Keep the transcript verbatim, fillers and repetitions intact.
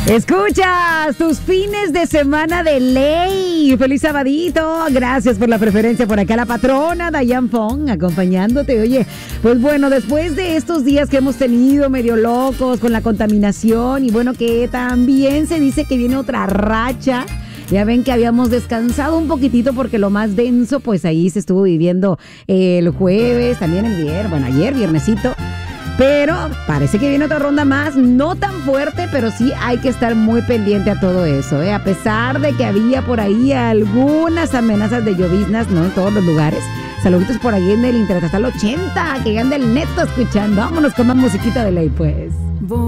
Escuchas tus fines de semana de ley. Feliz sabadito. Gracias por la preferencia. Por acá la patrona Dayan Fong acompañándote. Oye, pues bueno, después de estos días que hemos tenido medio locos con la contaminación y bueno, que también se dice que viene otra racha. Ya ven que habíamos descansado un poquitito porque lo más denso, pues ahí se estuvo viviendo el jueves, también el viernes, bueno, ayer, viernesito. Pero parece que viene otra ronda más, no tan fuerte, pero sí hay que estar muy pendiente a todo eso, ¿eh? A pesar de que había por ahí algunas amenazas de lloviznas, ¿no? En todos los lugares. Saluditos por ahí en el internet hasta el ochenta, que anda el neto escuchando. Vámonos con más musiquita de ley, pues.